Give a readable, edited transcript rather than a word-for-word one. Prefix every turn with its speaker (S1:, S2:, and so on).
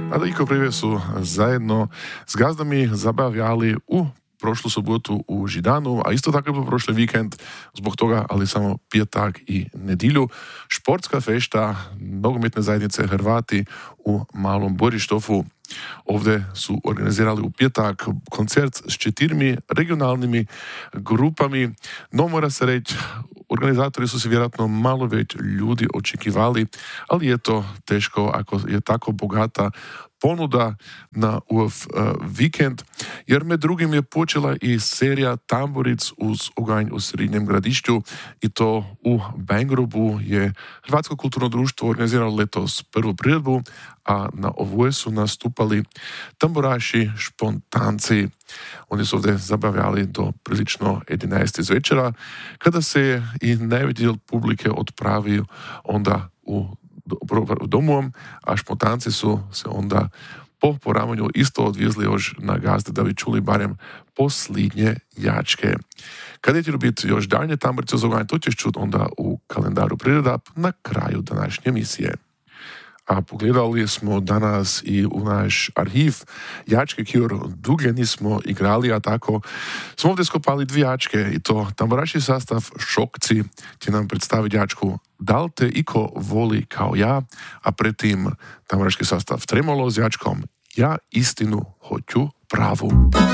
S1: A Iko prije su zajedno s gazdami zabavljali u prošlu sobotu u Židanu, a isto tako prošli vikend, zbog toga, ali samo pijetak i nedilju, športska fešta nogometne zajednice Hrvati u Malom Borištofu. Ovdje su organizirali u pijetak koncert s 4 regionalnimi grupami, no mora se reći, organizatori su se vjerojatno malo već ljudi očekivali, ali je to teško ako je tako bogata ponuda na vikend, jer med drugim je počela i serija tamburic uz oganj u Srednjem Gradišću, i to u Bengrobu je Hrvatsko kulturno društvo organiziralo letos prvu priredbu, a na ovoj su nastupali tamburaši špontanci. Oni su ovdje zabavljali do prilično 11 zvečera, kada se je i najveći dio publike odpravio onda u domu, a špontanci su se onda po poramanju isto odvizli još na gazde da bi čuli barem posljednje jačke. Kad je biti još dalje tamburice za to ćeš čuti onda u kalendaru prireda na kraju današnje emisije. A pogledali smo danas i u naš arhiv jačke, kjer duge nismo igrali, a tako smo ovdje skopali 2 jačke, i to tamburaški sastav Šokci će nam predstaviti jačku Dal te iko voli kao ja, a pretim tamburaški sastav Tremolo s jačkom Ja istinu hoću pravu.